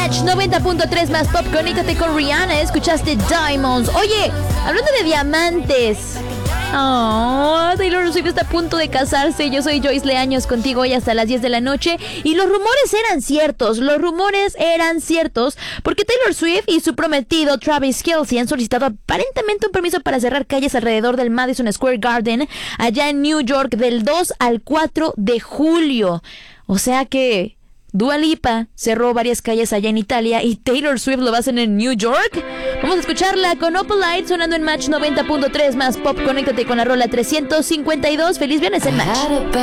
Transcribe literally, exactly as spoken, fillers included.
Match noventa punto tres más pop, conéctate con Rihanna. Escuchaste Diamonds. Oye, hablando de diamantes. Oh, Taylor Swift está a punto de casarse. Yo soy Joyce Leaños, contigo hoy hasta las diez de la noche. Y los rumores eran ciertos. Los rumores eran ciertos. Porque Taylor Swift y su prometido Travis Kelce han solicitado aparentemente un permiso para cerrar calles alrededor del Madison Square Garden, allá en New York, del dos al cuatro de julio. O sea que Dua Lipa cerró varias calles allá en Italia y Taylor Swift lo va a hacer en New York. Vamos a escucharla con Opalite sonando en Match noventa punto tres más pop. Conéctate con la rola trescientos cincuenta y dos. Feliz viernes en Match.